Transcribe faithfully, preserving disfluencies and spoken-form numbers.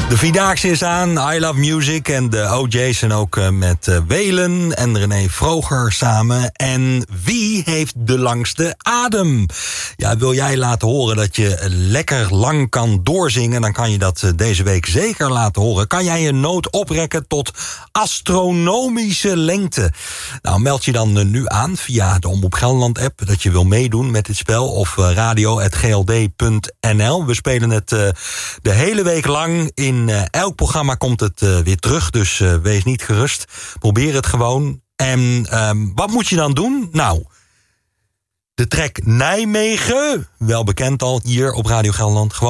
De Vierdaagse is aan, I Love Music en de O J's en ook uh, met uh, Welen en René Vroger samen. En wie heeft de langste adem? Ja, wil jij laten horen dat je lekker lang kan doorzingen, dan kan je dat uh, deze week zeker laten horen. Kan jij je noot oprekken tot astronomische lengte? Nou, meld je dan uh, nu aan via de Omroep Gelderland app dat je wil meedoen met dit spel, of uh, radio at g l d punt n l. We spelen het uh, de hele week lang. In uh, elk programma komt het uh, weer terug, dus uh, wees niet gerust. Probeer het gewoon. En um, wat moet je dan doen? Nou, de track Nijmegen, wel bekend al hier op Radio Gelderland. Gewoon